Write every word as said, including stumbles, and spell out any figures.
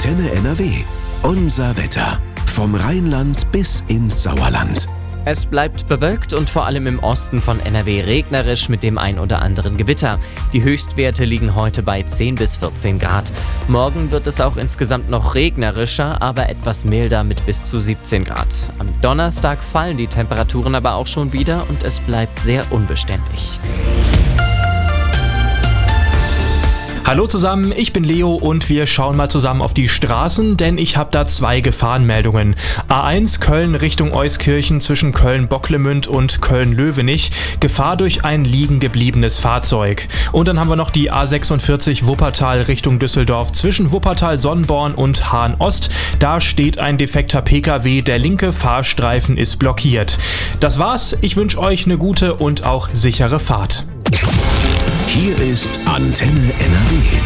Antenne N R W. Unser Wetter. Vom Rheinland bis ins Sauerland. Es bleibt bewölkt und vor allem im Osten von N R W regnerisch mit dem ein oder anderen Gewitter. Die Höchstwerte liegen heute bei zehn bis vierzehn Grad. Morgen wird es auch insgesamt noch regnerischer, aber etwas milder mit bis zu siebzehn Grad. Am Donnerstag fallen die Temperaturen aber auch schon wieder und es bleibt sehr unbeständig. Hallo zusammen, ich bin Leo und wir schauen mal zusammen auf die Straßen, denn ich habe da zwei Gefahrenmeldungen. A eins Köln Richtung Euskirchen zwischen Köln-Bocklemünd und Köln-Löwenich. Gefahr durch ein liegen gebliebenes Fahrzeug. Und dann haben wir noch die A sechsundvierzig Wuppertal Richtung Düsseldorf zwischen Wuppertal-Sonnborn und Hahn-Ost. Da steht ein defekter P K W, der linke Fahrstreifen ist blockiert. Das war's, ich wünsche euch eine gute und auch sichere Fahrt. Hier ist Antenne N R W.